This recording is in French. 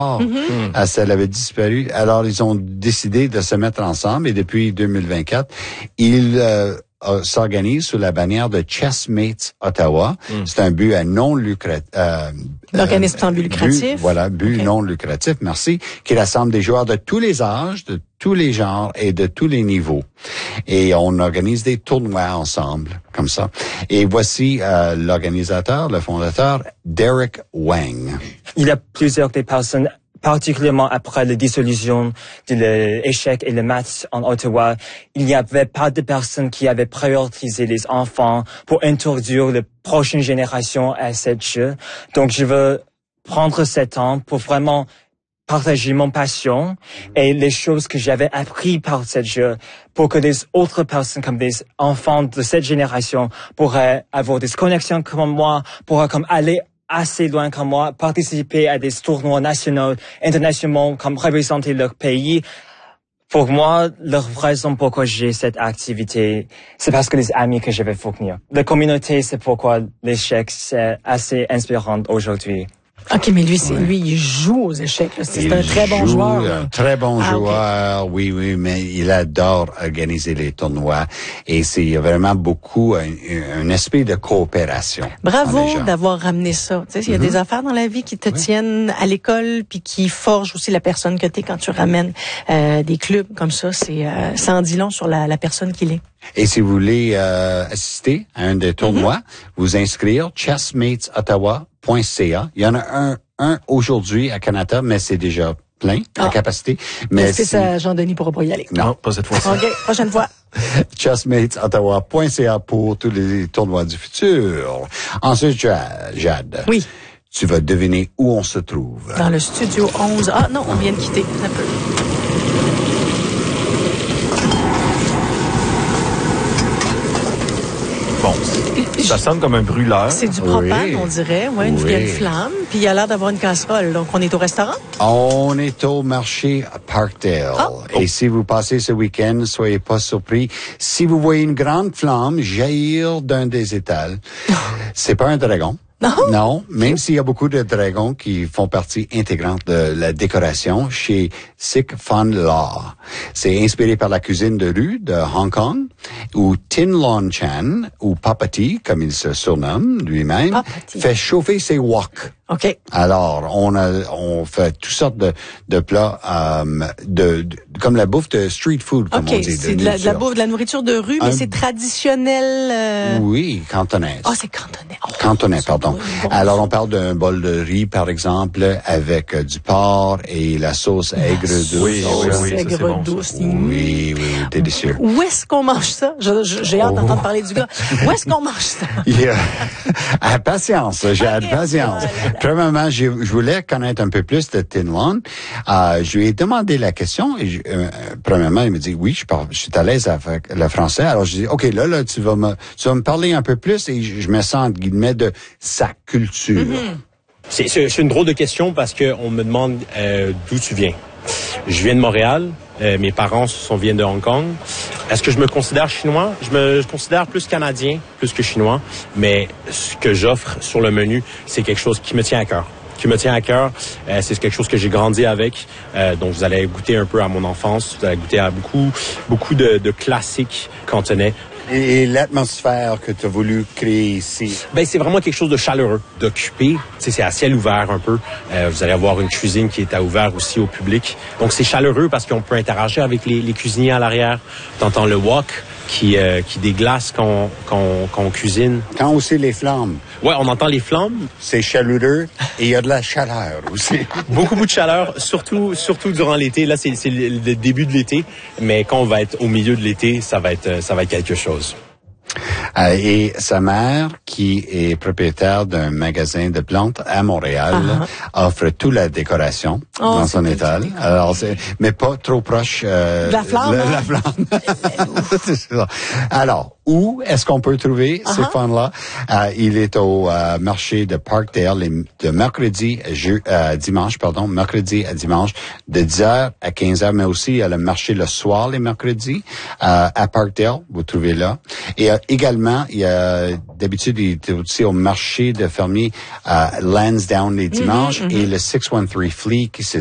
Elle avait disparu. Alors, ils ont décidé de se mettre ensemble et depuis 2024, ils s'organisent sous la bannière de Chessmates Ottawa. C'est un but à non lucratif. L'organisme sans but lucratif. But non lucratif, merci, qui rassemble des joueurs de tous les âges, de tous les genres et de tous les niveaux. Et on organise des tournois ensemble, comme ça. Et voici l'organisateur, le fondateur, Derek Wang. Il y a plusieurs des personnes, particulièrement après la dissolution de l'échec et le match en Ottawa, il n'y avait pas de personnes qui avaient priorisé les enfants pour introduire la prochaine génération à cette jeu. Donc, je veux prendre ce temps pour vraiment partager mon passion et les choses que j'avais appris par cette jeu pour que des autres personnes comme des enfants de cette génération pourraient avoir des connexions comme moi, pourraient comme aller assez loin comme moi, participer à des tournois nationaux, internationaux, comme représenter leur pays. Pour moi, la raison pourquoi j'ai cette activité, c'est parce que les amis que je vais fournir. La communauté, c'est pourquoi l'échec, c'est assez inspirant aujourd'hui. OK, mais lui, il joue aux échecs. Là. C'est un très bon joueur. Un très bon joueur, okay. Oui, mais il adore organiser les tournois. Et c'est vraiment beaucoup un esprit de coopération. Bravo d'avoir ramené ça. Tu sais, il y a des affaires dans la vie qui te tiennent à l'école puis qui forgent aussi la personne que t'es quand tu ramènes des clubs comme ça. Ça en dit long sur la personne qu'il est. Et si vous voulez assister à un des tournois, vous inscrire chessmatesottawa.ca. Il y en a un aujourd'hui à Canada, mais c'est déjà plein, la capacité. Mais est-ce que ça, Jean-Denis pourra pas y aller? Non, pas cette fois-ci. OK, prochaine fois. chessmatesottawa.ca pour tous les tournois du futur. Ensuite, Jade. Oui. Tu vas deviner où on se trouve. Dans le studio 11. Ah non, on vient de quitter. Un peu. Bon, ça sonne comme un brûleur. C'est du propane, on dirait. Ouais, une flamme. Puis il y a l'air d'avoir une casserole. Donc, on est au restaurant? On est au marché Parkdale. Et si vous passez ce week-end, soyez pas surpris. Si vous voyez une grande flamme jaillir d'un des étals, c'est pas un dragon. Non, même s'il y a beaucoup de dragons qui font partie intégrante de la décoration chez Sik Fun Law. C'est inspiré par la cuisine de rue de Hong Kong, où Tin Lon Chan, ou Papati, comme il se surnomme lui-même, fait chauffer ses wok. OK. Alors, on fait toutes sortes de plats, comme la bouffe de street food, comme on dit. C'est de la bouffe, de la nourriture de rue, mais c'est traditionnel. Oui, cantonaise. C'est cantonais. Cantonais, pardon. Bon. Alors, on parle d'un bol de riz, par exemple, avec du porc et la sauce aigre douce. Oui, aigre douce. Oui, délicieux. Où est-ce qu'on mange ça? J'ai hâte d'entendre parler du gars. Où est-ce qu'on mange ça? Patience, j'ai patience. Premièrement, je voulais connaître un peu plus de Tin Lon. Je lui ai demandé la question et premièrement, il me dit oui, je suis à l'aise avec le français. Alors je dis OK, là tu vas me parler un peu plus et je me sens entre guillemets de sa culture. C'est une drôle de question parce que on me demande d'où tu viens. Je viens de Montréal. Mes parents viennent de Hong Kong. Est-ce que je me considère chinois? Je me considère plus canadien, plus que chinois. Mais ce que j'offre sur le menu, c'est quelque chose qui me tient à cœur. C'est quelque chose que j'ai grandi avec. Donc, vous allez goûter un peu à mon enfance. Vous allez goûter à beaucoup de classiques cantonais. Et l'atmosphère que tu as voulu créer ici? C'est vraiment quelque chose de chaleureux, d'occupé. C'est à ciel ouvert un peu. Vous allez avoir une cuisine qui est à ouvert aussi au public. Donc, c'est chaleureux parce qu'on peut interagir avec les cuisiniers à l'arrière. T'entends le wok qui déglace qu'on cuisine. Quand aussi les flammes. Ouais, on entend les flammes. C'est chaleureux et il y a de la chaleur aussi. Beaucoup de chaleur, surtout durant l'été. Là, c'est le début de l'été, mais quand on va être au milieu de l'été, ça va être quelque chose. Et sa mère, qui est propriétaire d'un magasin de plantes à Montréal, offre toute la décoration dans son étal. Alors, mais pas trop proche de la flamme. La flamme. C'est ça. Alors, où est-ce qu'on peut trouver ces fans-là? Il est au marché de Parkdale de mercredi à dimanche, de 10h à 15h, mais aussi le marché le soir, les mercredis, à Parkdale, vous trouvez là. Et également, il y a d'habitude, il est aussi au marché de fermiers Lansdowne les dimanches, et le 613 Flea, qui se